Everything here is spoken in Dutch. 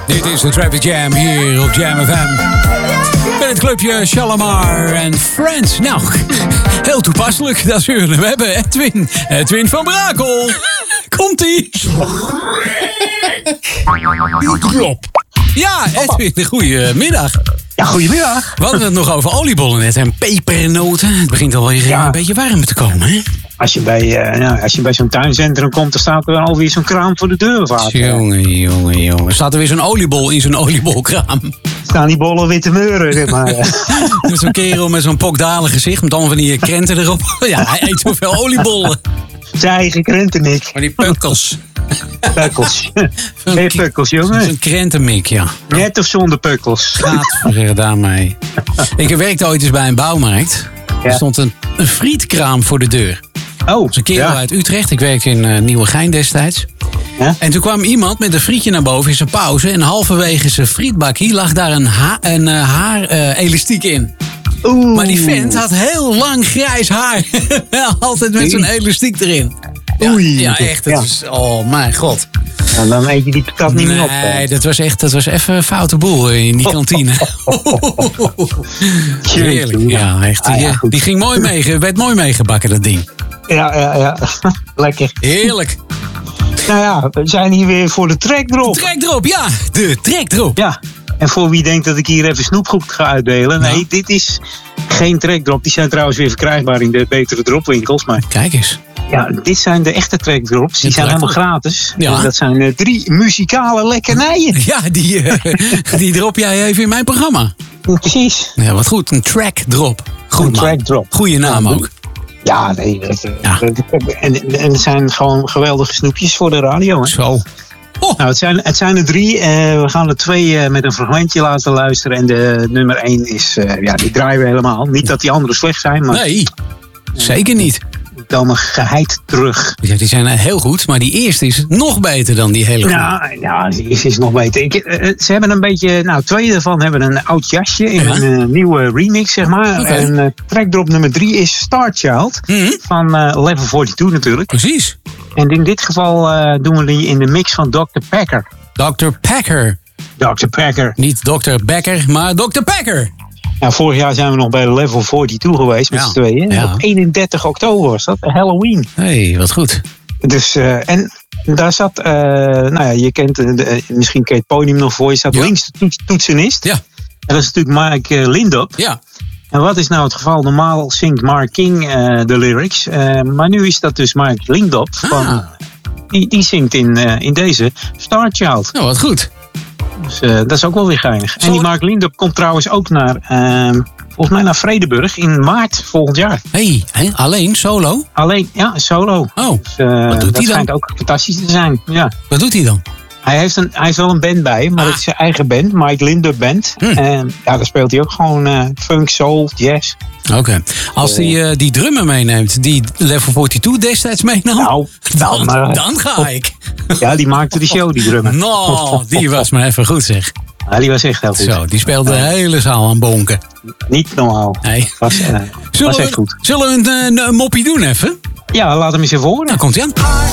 Dit is de Traffic Jam hier op Jam FM. Met het clubje Shalamar en Friends. Nou, heel toepasselijk dat we hem hebben. Edwin van Brakel. Komt-ie. Ja, Edwin, goedemiddag. Ja, goedemiddag. We hadden het nog over oliebollen net en pepernoten. Het begint alweer een beetje warm te komen, hè? Als je bij zo'n tuincentrum komt, dan staat er alweer zo'n kraam voor de deur vaak. Jongen. Staat er weer zo'n oliebol in zo'n oliebolkraam? Staan die bollen weer te meuren, zeg maar. Zo'n kerel met zo'n pokdalig gezicht, met allemaal van die krenten erop. Ja, hij eet zoveel oliebollen. Zijn eigen krentenmik. Maar die pukkels. Pukkels. Geen pukkels, jongen. Zo'n krentenmik, ja. Met of zonder pukkels. Gaat daarmee. Ik werkte ooit eens bij een bouwmarkt. Er stond een frietkraam voor de deur. Oh, een kerel uit Utrecht. Ik werk in Nieuwegein destijds. Ja? En toen kwam iemand met een frietje naar boven in zijn pauze. En halverwege zijn frietbakkie lag daar een haarelastiek in. Oeh. Maar die vent had heel lang grijs haar. Altijd met zo'n elastiek erin. Ja, Oei. Ja, echt. Oh, mijn god. En dan eet je die patat niet meer op. Nee, dat was even een foute boel in die kantine. Heerlijk. Ja, echt. Die ging mooi werd mooi meegebakken, dat ding. Ja. Lekker. Heerlijk. Nou ja, we zijn hier weer voor de trackdrop. De trackdrop, ja. De trackdrop. Ja. En voor wie denkt dat ik hier even snoepgoed ga uitdelen. Nee, dit is geen trackdrop. Die zijn trouwens weer verkrijgbaar in de betere dropwinkels. Maar kijk eens. Ja, dit zijn de echte trackdrops. Die zijn helemaal gratis. Ja. En dat zijn 3 muzikale lekkernijen. Ja, die drop jij even in mijn programma. Precies. Ja, wat goed. Een trackdrop. Goed, een trackdrop. Goeie naam ook. Ja, nee. En het zijn gewoon geweldige snoepjes voor de radio. Hè? Zo. Oh. Nou, het zijn er 3. We gaan er 2 met een fragmentje laten luisteren. En de nummer 1 is... die draaien we helemaal. Niet dat die anderen slecht zijn, maar... Nee, zeker niet. Dan geheid terug. Ja, die zijn heel goed, maar die eerste is nog beter dan die hele goede. Ja, die eerste is nog beter. Ze hebben een beetje... 2 daarvan hebben een oud jasje in een nieuwe remix, zeg maar. Okay. En trackdrop nummer 3 is Star Child. Van Level 42 natuurlijk. Precies. En in dit geval doen we die in de mix van Dr. Packer. Dr. Packer. Dr. Packer. Niet Dr. Becker, maar Dr. Packer. Nou, vorig jaar zijn we nog bij Level 42 geweest met z'n tweeën. Ja. Op 31 oktober was dat, Halloween. Hey, wat goed. Dus, en daar zat, je kent, misschien ken je het podium nog voor je, staat links de toetsenist. Ja. En dat is natuurlijk Mike Lindop. Ja. En wat is nou het geval? Normaal zingt Mark King de lyrics. Maar nu is dat dus Mike Lindop. Die zingt in deze Star Child. Nou, wat goed. Dus dat is ook wel weer geinig. En die Mark Lindop komt trouwens ook volgens mij naar Vredenburg in maart volgend jaar. Hey, alleen? Solo? Alleen, ja, solo. Oh, dus, wat doet hij dan? Dat schijnt ook fantastisch te zijn. Ja. Wat doet hij dan? Hij heeft wel een band bij, maar het is zijn eigen band, Mike Lindop Band. En daar speelt hij ook gewoon funk, soul, jazz. Oké. Als hij die drummer meeneemt, die Level 42 destijds meenam, dan ga ik. Ja, die maakte de show, die drummer. Die was maar even goed, zeg. Ja, die was echt heel goed. Zo, die speelde de hele zaal aan bonken. Niet normaal. Nee. Was echt goed. Zullen we een moppie doen even? Ja, laat hem eens even horen. Dan komt hij aan.